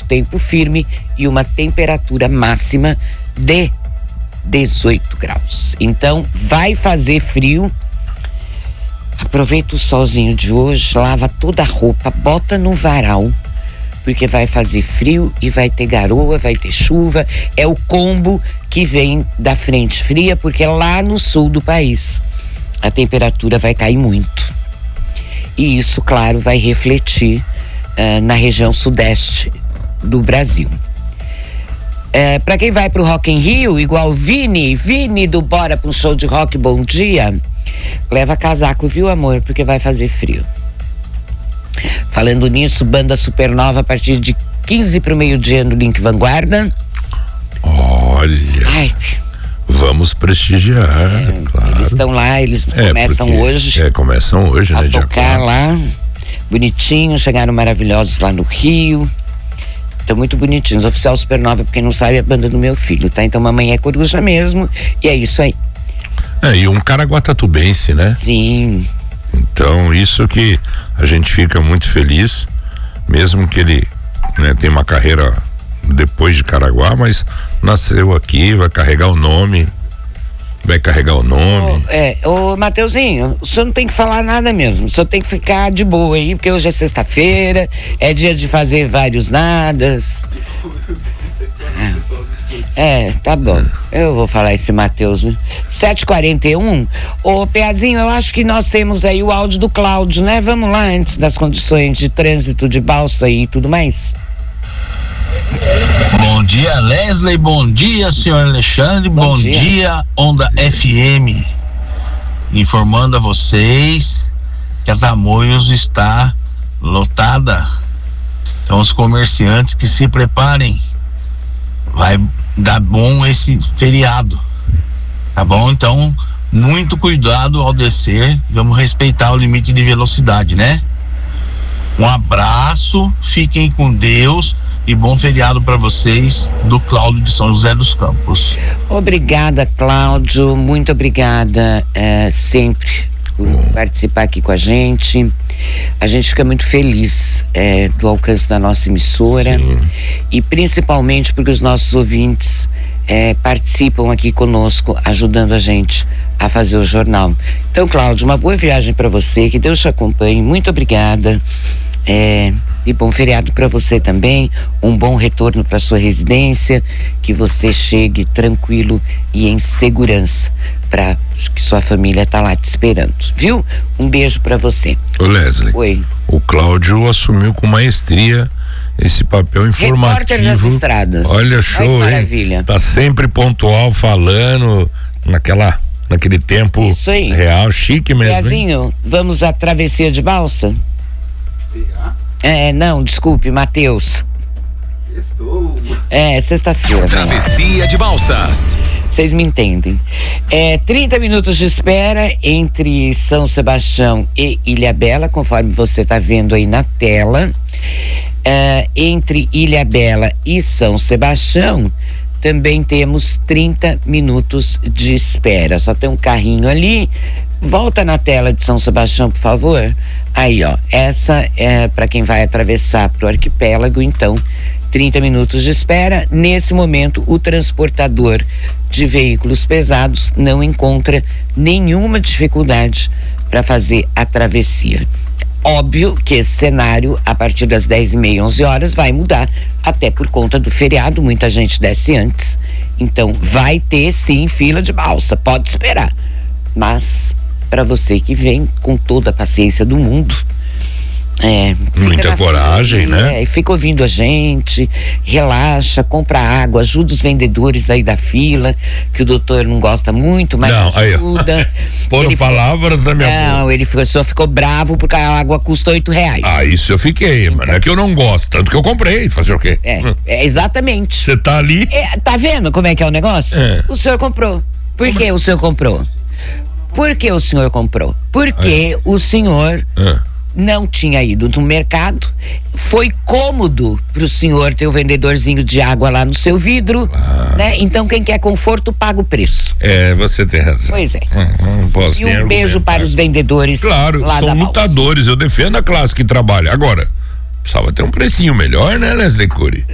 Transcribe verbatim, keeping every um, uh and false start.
tempo firme e uma temperatura máxima de dezoito graus. Então, vai fazer frio. Aproveita o solzinho de hoje, lava toda a roupa, bota no varal, porque vai fazer frio e vai ter garoa, vai ter chuva. É o combo que vem da frente fria, porque lá no sul do país a temperatura vai cair muito. E isso, claro, vai refletir uh, na região sudeste do Brasil. Uh, para quem vai pro Rock in Rio, igual Vini, Vini do Bora pra um show de rock, bom dia. Leva casaco, viu, amor? Porque vai fazer frio. Falando nisso, banda Supernova a partir de quinze pro meio-dia no Link Vanguarda. Olha. Ai. Vamos prestigiar, é, claro. Eles estão lá, eles é, começam porque, hoje. É, começam hoje, a né? A tocar lá, bonitinho, chegaram maravilhosos lá no Rio. Estão muito bonitinhos. Oficial Supernova, pra quem não sabe, é a banda do meu filho, tá? Então mamãe é coruja mesmo, e é isso aí. É, e um caraguatatubense, né? Sim. Então, isso que a gente fica muito feliz, mesmo que ele, né, tenha uma carreira depois de Caraguá, mas nasceu aqui, vai carregar o nome, vai carregar o nome. Ô, é, ô Mateuzinho, o senhor não tem que falar nada mesmo, o senhor tem que ficar de boa aí, porque hoje é sexta-feira, é dia de fazer vários nadas. É, tá bom. Eu vou falar esse Matheus, né? sete e quarenta e um. Ô, Peazinho, eu acho que nós temos aí o áudio do Cláudio, né? Vamos lá, antes das condições de trânsito de balsa e tudo mais. Bom dia, Leslie. Bom dia, senhor Alexandre. Bom, Bom dia. dia, Onda F M. Informando a vocês que a Tamoios está lotada. Então, os comerciantes que se preparem. Vai dar bom esse feriado, tá bom? Então, muito cuidado ao descer, vamos respeitar o limite de velocidade, né? Um abraço, fiquem com Deus e bom feriado para vocês, do Cláudio de São José dos Campos. Obrigada, Cláudio, muito obrigada é, sempre por participar aqui com a gente. A gente fica muito feliz é, do alcance da nossa emissora. Sim. E principalmente porque os nossos ouvintes é, participam aqui conosco, ajudando a gente a fazer o jornal. Então, Cláudio, uma boa viagem para você, que Deus te acompanhe, muito obrigada. É, e bom feriado para você também, um bom retorno para sua residência, que você chegue tranquilo e em segurança, para que sua família tá lá te esperando, viu? Um beijo para você. Ô Leslie, oi. O Cláudio assumiu com maestria esse papel informativo. Repórter nas estradas. Olha, show, Ai, maravilha. Hein? Tá sempre pontual, falando naquela, naquele tempo real, chique mesmo. Peazinho, vamos à travessia de balsa? É, não, desculpe, Matheus. Sextou. É, sexta-feira. Travessia de balsas. Vocês me entendem. É, trinta minutos de espera entre São Sebastião e Ilhabela, conforme você está vendo aí na tela. É, entre Ilhabela e São Sebastião, também temos trinta minutos de espera. Só tem um carrinho ali. Volta na tela de São Sebastião, por favor. Aí, ó, essa é para quem vai atravessar pro arquipélago, então, trinta minutos de espera. Nesse momento, o transportador de veículos pesados não encontra nenhuma dificuldade para fazer a travessia. Óbvio que esse cenário, a partir das dez e meia, onze horas, vai mudar, até por conta do feriado, muita gente desce antes. Então, vai ter sim fila de balsa, pode esperar. Mas, para você que vem com toda a paciência do mundo, é, muita coragem, fila, né? É, e fica ouvindo a gente, relaxa, compra água, ajuda os vendedores aí da fila, que o doutor não gosta muito, mas não, ajuda. Foram palavras da minha boca. Não, ele ficou, só ficou bravo porque a água custa oito reais. Ah, isso eu fiquei, então, mas não é que eu não gosto, tanto que eu comprei, fazer o quê? É, é exatamente. Você tá ali? É, tá vendo como é que é o negócio? É. O senhor comprou. Por como que é? o senhor comprou? Por que o senhor comprou? Porque é. o senhor é. não tinha ido no mercado, foi cômodo pro senhor ter o vendedorzinho de água lá no seu vidro, ah. né? Então quem quer conforto paga o preço. É, você tem razão. Pois é. Hum, não posso e um argumentar. Beijo para os vendedores. Claro, lá são da lutadores, eu defendo a classe que trabalha. Agora, precisava ter um precinho melhor, né, Leslie Cury?